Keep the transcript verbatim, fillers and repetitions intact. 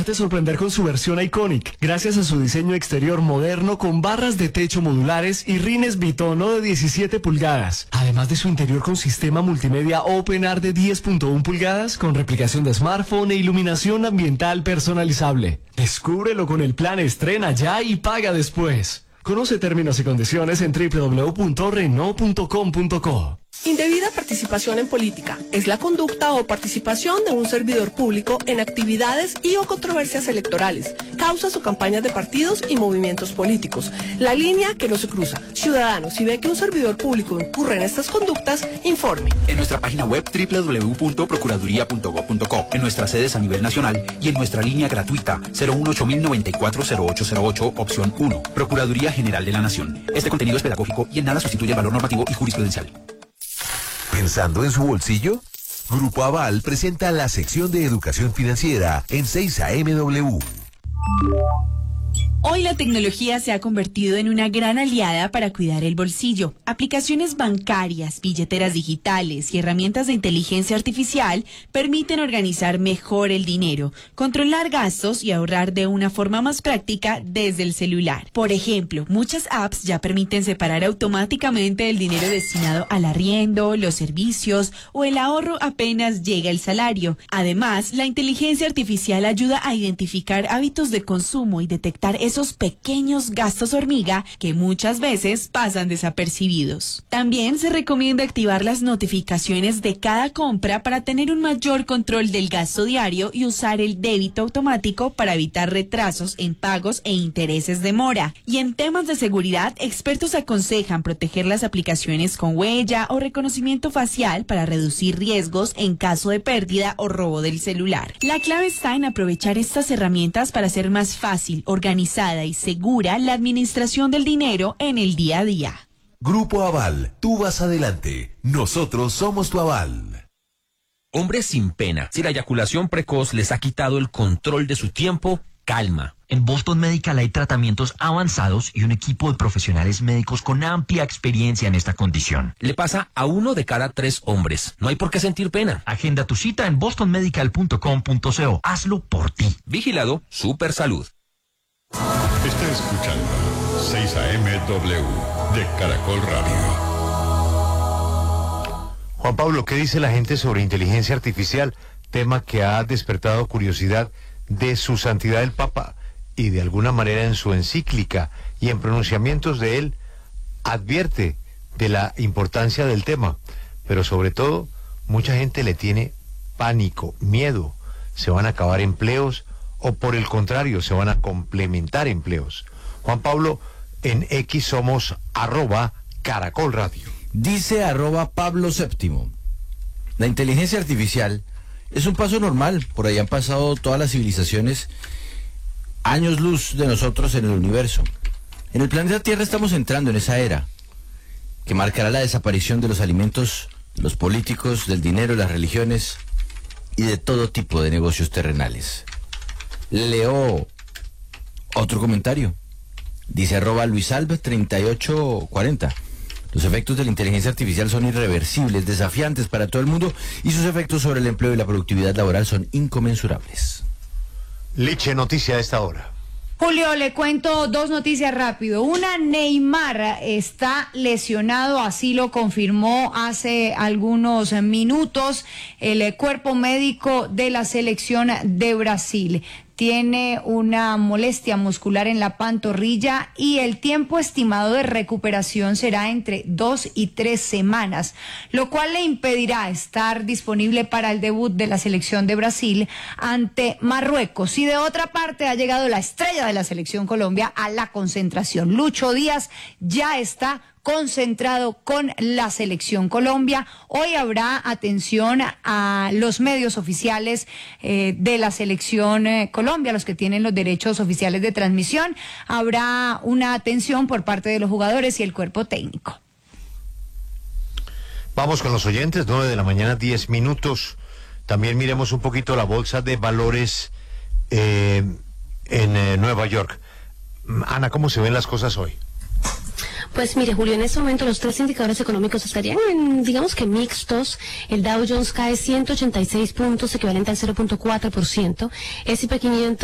Déjate sorprender con su versión Iconic, gracias a su diseño exterior moderno con barras de techo modulares y rines bitono de diecisiete pulgadas. Además de su interior con sistema multimedia OpenAir de diez punto uno pulgadas con replicación de smartphone e iluminación ambiental personalizable. Descúbrelo con el plan Estrena Ya y Paga Después. Conoce términos y condiciones en doble u doble u doble u punto renault punto com punto co. Indebida participación en política es la conducta o participación de un servidor público en actividades y o controversias electorales, causas o campañas de partidos y movimientos políticos. La línea que no se cruza. Ciudadanos, si ve que un servidor público incurre en estas conductas, informe. En nuestra página web doble u doble u doble u punto procuraduría punto gob punto co, en nuestras sedes a nivel nacional y en nuestra línea gratuita cero uno ocho mil noventa y cuatro cero ocho cero ocho, opción uno. Procuraduría General de la Nación. Este contenido es pedagógico y en nada sustituye el valor normativo y jurisprudencial. ¿Pensando en su bolsillo? Grupo Aval presenta la sección de educación financiera en seis A M W. Hoy la tecnología se ha convertido en una gran aliada para cuidar el bolsillo. Aplicaciones bancarias, billeteras digitales y herramientas de inteligencia artificial permiten organizar mejor el dinero, controlar gastos y ahorrar de una forma más práctica desde el celular. Por ejemplo, muchas apps ya permiten separar automáticamente el dinero destinado al arriendo, los servicios o el ahorro apenas llega el salario. Además, la inteligencia artificial ayuda a identificar hábitos de consumo y detectar esos esos pequeños gastos hormiga que muchas veces pasan desapercibidos. También se recomienda activar las notificaciones de cada compra para tener un mayor control del gasto diario y usar el débito automático para evitar retrasos en pagos e intereses de mora. Y en temas de seguridad, expertos aconsejan proteger las aplicaciones con huella o reconocimiento facial para reducir riesgos en caso de pérdida o robo del celular. La clave está en aprovechar estas herramientas para hacer más fácil, organizada y segura la administración del dinero en el día a día. Grupo Aval, tú vas adelante. Nosotros somos tu aval. Hombres sin pena. Si la eyaculación precoz les ha quitado el control de su tiempo, calma. En Boston Medical hay tratamientos avanzados y un equipo de profesionales médicos con amplia experiencia en esta condición. Le pasa a uno de cada tres hombres. No hay por qué sentir pena. Agenda tu cita en boston medical punto com punto co. Hazlo por ti. Vigilado Super Salud. Está escuchando seis A M W de Caracol Radio. Juan Pablo, ¿qué dice la gente sobre inteligencia artificial? Tema que ha despertado curiosidad de su santidad el Papa y de alguna manera en su encíclica y en pronunciamientos de él advierte de la importancia del tema, pero sobre todo mucha gente le tiene pánico, miedo. Se van a acabar empleos o por el contrario, se van a complementar empleos. Juan Pablo, en X somos arroba Caracol Radio. Dice arroba Pablo Séptimo. La inteligencia artificial es un paso normal. Por ahí han pasado todas las civilizaciones, años luz de nosotros en el universo. En el planeta Tierra estamos entrando en esa era que marcará la desaparición de los alimentos, los políticos, del dinero, las religiones y de todo tipo de negocios terrenales. Leo otro comentario. Dice arroba Luis Alves treinta y ocho cuarenta. Los efectos de la inteligencia artificial son irreversibles, desafiantes para todo el mundo y sus efectos sobre el empleo y la productividad laboral son inconmensurables. Liche, noticia a esta hora. Julio, le cuento dos noticias rápido. Una, Neymar está lesionado, así lo confirmó hace algunos minutos el cuerpo médico de la selección de Brasil. Tiene una molestia muscular en la pantorrilla y el tiempo estimado de recuperación será entre dos y tres semanas, lo cual le impedirá estar disponible para el debut de la selección de Brasil ante Marruecos. Y de otra parte ha llegado la estrella de la selección Colombia a la concentración. Lucho Díaz ya está concentrado con la selección Colombia. Hoy habrá atención a los medios oficiales eh, de la selección eh, Colombia, los que tienen los derechos oficiales de transmisión. Habrá una atención por parte de los jugadores y el cuerpo técnico. Vamos con los oyentes, nueve de la mañana, diez minutos. También miremos un poquito la bolsa de valores eh, en eh, Nueva York. Ana, ¿cómo se ven las cosas hoy? Pues mire, Julio, en este momento los tres indicadores económicos estarían, en, digamos que mixtos. El Dow Jones cae ciento ochenta y seis puntos, equivalente al cero punto cuatro por ciento. ese y pe quinientos